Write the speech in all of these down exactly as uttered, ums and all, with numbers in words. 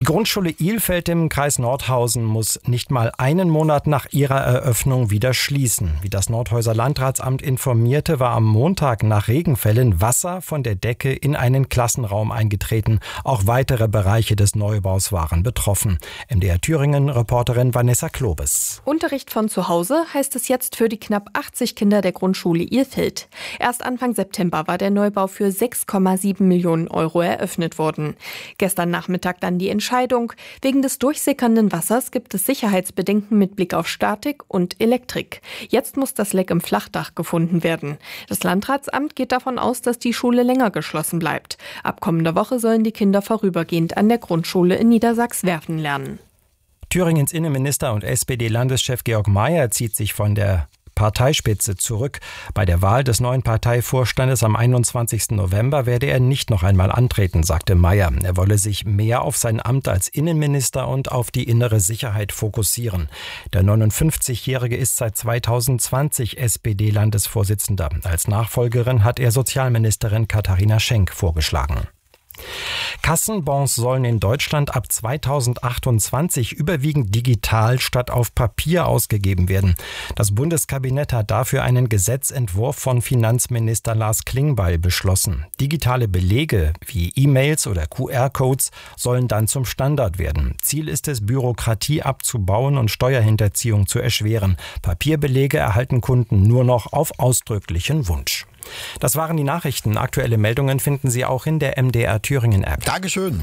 Die Grundschule Ilfeld im Kreis Nordhausen muss nicht mal einen Monat nach ihrer Eröffnung wieder schließen. Wie das Nordhäuser Landratsamt informierte, war am Montag nach Regenfällen Wasser von der Decke in einen Klassenraum eingetreten. Auch weitere Bereiche des Neubaus waren betroffen. M D R Thüringen-Reporterin Vanessa Klobes. Unterricht von zu Hause heißt es jetzt für die knapp achtzig Kinder der Grundschule Ilfeld. Erst Anfang September war der Neubau für sechs Komma sieben Millionen Euro eröffnet worden. Gestern Nachmittag dann die Entscheidung. Wegen des durchsickernden Wassers gibt es Sicherheitsbedenken mit Blick auf Statik und Elektrik. Jetzt muss das Leck im Flachdach gefunden werden. Das Landratsamt geht davon aus, dass die Schule länger geschlossen bleibt. Ab kommender Woche sollen die Kinder vorübergehend an der Grundschule in Niedersachs-Werfen lernen. Thüringens Innenminister und S P D-Landeschef Georg Mayer zieht sich von der Parteispitze zurück. Bei der Wahl des neuen Parteivorstandes am einundzwanzigsten November werde er nicht noch einmal antreten, sagte Mayer. Er wolle sich mehr auf sein Amt als Innenminister und auf die innere Sicherheit fokussieren. Der neunundfünfzigjährige ist seit zweitausendzwanzig S P D-Landesvorsitzender. Als Nachfolgerin hat er Sozialministerin Katharina Schenk vorgeschlagen. Kassenbons sollen in Deutschland ab zweitausendachtundzwanzig überwiegend digital statt auf Papier ausgegeben werden. Das Bundeskabinett hat dafür einen Gesetzentwurf von Finanzminister Lars Klingbeil beschlossen. Digitale Belege wie E-Mails oder Q R-Codes sollen dann zum Standard werden. Ziel ist es, Bürokratie abzubauen und Steuerhinterziehung zu erschweren. Papierbelege erhalten Kunden nur noch auf ausdrücklichen Wunsch. Das waren die Nachrichten. Aktuelle Meldungen finden Sie auch in der M D R Thüringen App. Dankeschön.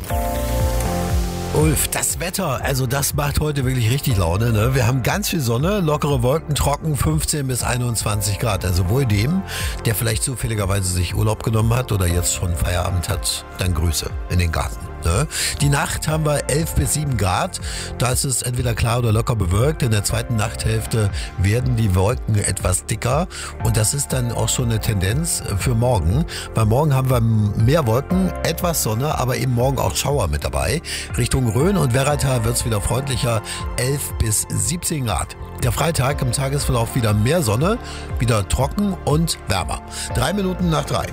Ulf, das Wetter, also das macht heute wirklich richtig Laune. Ne? Wir haben ganz viel Sonne, lockere Wolken, trocken, fünfzehn bis einundzwanzig Grad. Also wohl dem, der vielleicht zufälligerweise sich Urlaub genommen hat oder jetzt schon Feierabend hat, dann Grüße in den Garten. Ne? Die Nacht haben wir elf bis sieben Grad. Da ist es entweder klar oder locker bewölkt. In der zweiten Nachthälfte werden die Wolken etwas dicker. Und das ist dann auch schon eine Tendenz für morgen. Bei morgen haben wir mehr Wolken, etwas Sonne, aber eben morgen auch Schauer mit dabei. Richtung Rhön und Werratal wird es wieder freundlicher, elf bis siebzehn Grad. Der Freitag im Tagesverlauf wieder mehr Sonne, wieder trocken und wärmer. Drei Minuten nach drei.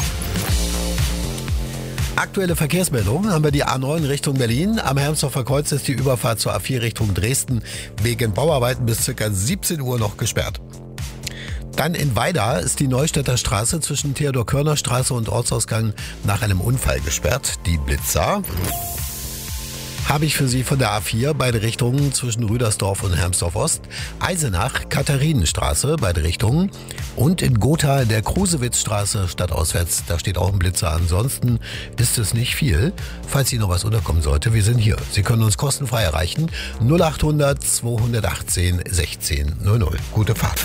Aktuelle Verkehrsmeldungen haben wir die A neun Richtung Berlin. Am Hermsdorfer Kreuz ist die Überfahrt zur A vier Richtung Dresden wegen Bauarbeiten bis ca. siebzehn Uhr noch gesperrt. Dann in Weida ist die Neustädter Straße zwischen Theodor-Körner-Straße und Ortsausgang nach einem Unfall gesperrt. Die Blitzer habe ich für Sie von der A vier, beide Richtungen zwischen Rüdersdorf und Hermsdorf Ost, Eisenach, Katharinenstraße, beide Richtungen und in Gotha der Krusewitzstraße stadtauswärts, da steht auch ein Blitzer. Ansonsten ist es nicht viel. Falls Ihnen noch was unterkommen sollte, wir sind hier. Sie können uns kostenfrei erreichen. null achthundert zweihundertachtzehn sechzehn null null. Gute Fahrt.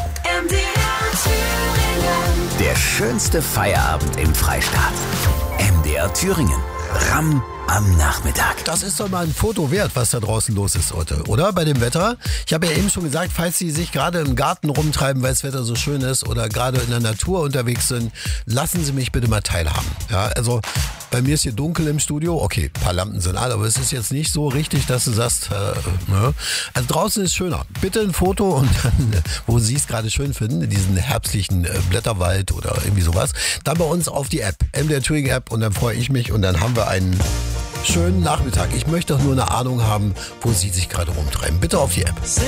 Der schönste Feierabend im Freistaat. M D R Thüringen. Ramm am Nachmittag. Das ist doch mal ein Foto wert, was da draußen los ist heute, oder? Bei dem Wetter. Ich habe ja eben schon gesagt, falls Sie sich gerade im Garten rumtreiben, weil das Wetter so schön ist oder gerade in der Natur unterwegs sind, lassen Sie mich bitte mal teilhaben. Ja, also bei mir ist hier dunkel im Studio. Okay, ein paar Lampen sind an, aber es ist jetzt nicht so richtig, dass du sagst, äh, ne? Also draußen ist schöner. Bitte ein Foto und dann, wo Sie es gerade schön finden, diesen herbstlichen äh, Blätterwald oder irgendwie sowas, dann bei uns auf die App, M D R Thüringen App, und dann freue ich mich und dann haben wir einen schönen Nachmittag. Ich möchte doch nur eine Ahnung haben, wo Sie sich gerade rumtreiben. Bitte auf die App.